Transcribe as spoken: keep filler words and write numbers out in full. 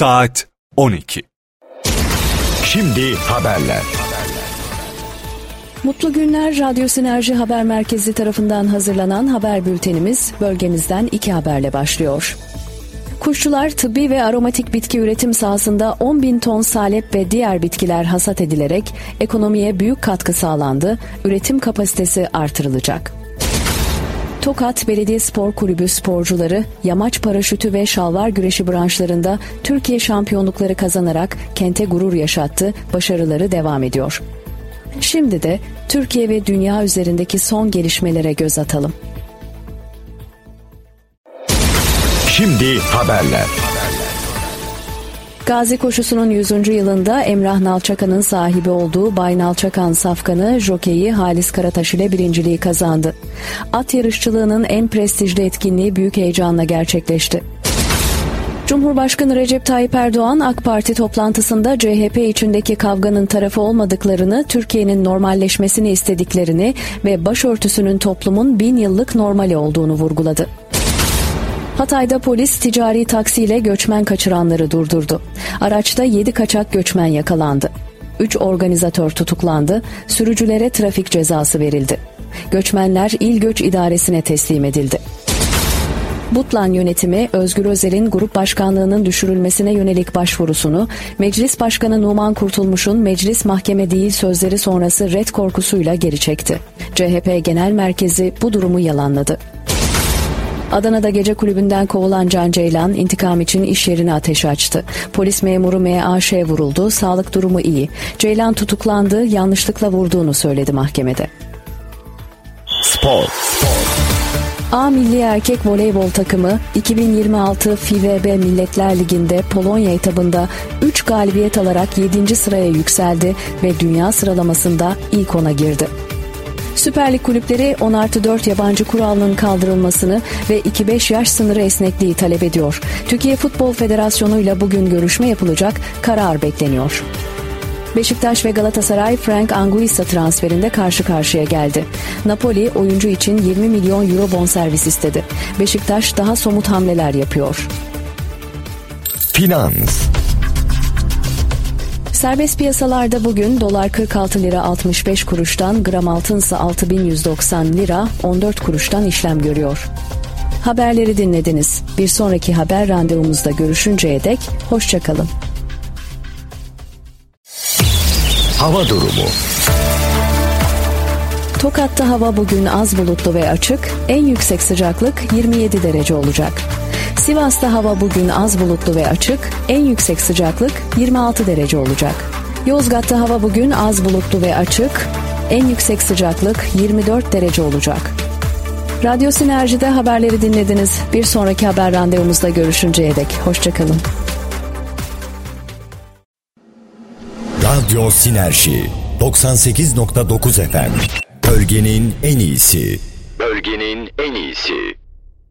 Saat on iki. Şimdi haberler. Mutlu günler. Radyo Sinerji Haber Merkezi tarafından hazırlanan haber bültenimiz bölgemizden iki haberle başlıyor. Kuşçular tıbbi ve aromatik bitki üretim sahasında on bin ton salep ve diğer bitkiler hasat edilerek ekonomiye büyük katkı sağlandı, üretim kapasitesi artırılacak. Tokat Belediye Spor Kulübü sporcuları yamaç paraşütü ve şalvar güreşi branşlarında Türkiye şampiyonlukları kazanarak kente gurur yaşattı, başarıları devam ediyor. Şimdi de Türkiye ve dünya üzerindeki son gelişmelere göz atalım. Şimdi haberler. Gazi koşusunun yüzüncü yılında Emrah Nalçakan'ın sahibi olduğu Bay Nalçakan Safkanı jokeyi Halis Karataş ile birinciliği kazandı. At yarışçılığının en prestijli etkinliği büyük heyecanla gerçekleşti. Cumhurbaşkanı Recep Tayyip Erdoğan AK Parti toplantısında C H P içindeki kavganın tarafı olmadıklarını, Türkiye'nin normalleşmesini istediklerini ve başörtüsünün toplumun bin yıllık normali olduğunu vurguladı. Hatay'da polis ticari taksiyle göçmen kaçıranları durdurdu. Araçta yedi kaçak göçmen yakalandı. üç organizatör tutuklandı, sürücülere trafik cezası verildi. Göçmenler İl Göç İdaresi'ne teslim edildi. Butlan yönetimi Özgür Özel'in grup başkanlığının düşürülmesine yönelik başvurusunu Meclis Başkanı Numan Kurtulmuş'un meclis mahkeme değil sözleri sonrası ret korkusuyla geri çekti. C H P Genel Merkezi bu durumu yalanladı. Adana'da gece kulübünden kovulan Can Ceylan intikam için iş yerine ateş açtı. Polis memuru M A Ş vuruldu, sağlık durumu iyi. Ceylan tutuklandı, yanlışlıkla vurduğunu söyledi mahkemede. Spor. A Milli Erkek Voleybol takımı iki bin yirmi altı F I V B Milletler Ligi'nde Polonya etabında üç galibiyet alarak yedinci sıraya yükseldi ve dünya sıralamasında ilk ona girdi. Süper Lig kulüpleri on artı dört yabancı kuralının kaldırılmasını ve iki beş yaş sınırı esnekliği talep ediyor. Türkiye Futbol Federasyonu ile bugün görüşme yapılacak, karar bekleniyor. Beşiktaş ve Galatasaray Frank Anguissa transferinde karşı karşıya geldi. Napoli oyuncu için yirmi milyon euro bonservis istedi. Beşiktaş daha somut hamleler yapıyor. Finans. Serbest piyasalarda bugün dolar kırk altı lira altmış beş kuruştan, gram altınsa altı bin yüz doksan lira on dört kuruştan işlem görüyor. Haberleri dinlediniz. Bir sonraki haber randevumuzda görüşünceye dek hoşça kalın. Hava durumu. Tokat'ta hava bugün az bulutlu ve açık, en yüksek sıcaklık yirmi yedi derece olacak. Sivas'ta hava bugün az bulutlu ve açık, en yüksek sıcaklık yirmi altı derece olacak. Yozgat'ta hava bugün az bulutlu ve açık, en yüksek sıcaklık yirmi dört derece olacak. Radyo Sinerji'de haberleri dinlediniz. Bir sonraki haber randevumuzda görüşünceye dek hoşça kalın. Radyo Sinerji doksan sekiz nokta dokuz F M. Bölgenin en iyisi. Bölgenin en iyisi.